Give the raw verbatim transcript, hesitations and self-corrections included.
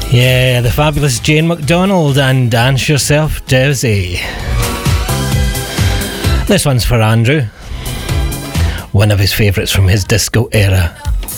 Yeah, the fabulous Jane McDonald and Dance Yourself Dizzy. This one's for Andrew, one of his favourites from his disco era.